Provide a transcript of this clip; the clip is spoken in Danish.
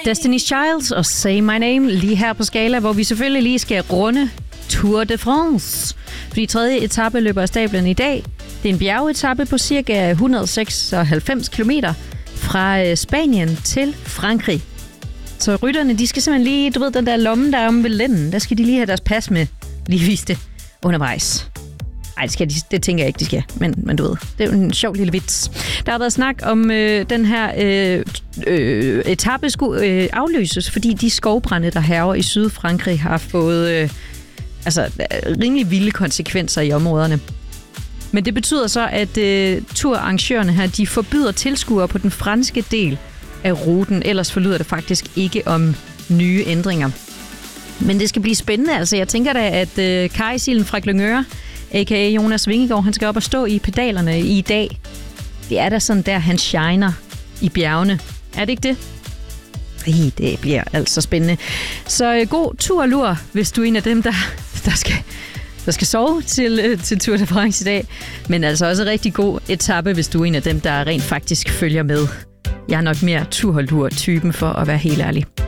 Destiny's Child og Say My Name lige her på Skala, hvor vi selvfølgelig lige skal runde Tour de France. Fordi tredje etape løber af stablen i dag. Det er en bjergetappe på cirka 196 km fra Spanien til Frankrig. Så rytterne, de skal simpelthen lige, du ved, den der lomme, der er om ved lænden, der skal de lige have deres pas med. Lige vise det undervejs. Nej, det tænker jeg ikke, de skal. Men du ved, det er jo en sjov lille vits. Der har været snak om den her etape skulle afløses, fordi de skovbrænde, der hærger i Sydfrankrig, har fået rimelig vilde konsekvenser i områderne. Men det betyder så, at turarrangørerne her, de forbyder tilskuere på den franske del af ruten. Ellers forlyder det faktisk ikke om nye ændringer. Men det skal blive spændende. Altså, jeg tænker da, at Kari Silen fra Glyngøre, a.k.a. Jonas Vingegaard, han skal op og stå i pedalerne i dag. Det er da sådan der, han shiner i bjergene. Er det ikke det? Det bliver altså spændende. Så god tur og lur, hvis du er en af dem, der skal sove til Tour de France i dag. Men altså også rigtig god etape, hvis du er en af dem, der rent faktisk følger med. Jeg er nok mere tur og lur typen for at være helt ærlig.